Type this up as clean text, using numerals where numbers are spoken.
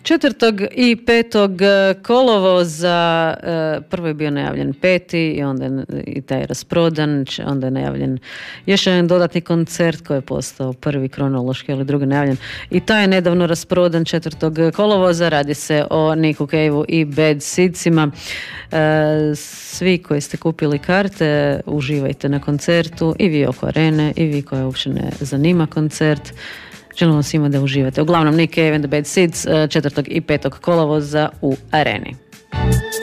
4. i 5. kolovoza, prvo je bio najavljen 5. i onda je i taj rasprodan, onda je najavljen još jedan dodatni koncert koji je postao prvi kronološki, ali drugi najavljen. I taj je nedavno rasprodan 4. kolovoza, radi se o Nicku Caveu i Bad Seedsima. Svi koji ste kupili karte, uživajte na koncertu, i vi oko arene, i vi koji uopće ne zanima koncert. Želimo svima da uživate. Uglavnom, Nick Cave and the Bad Seeds 4. i 5. kolovoza u areni.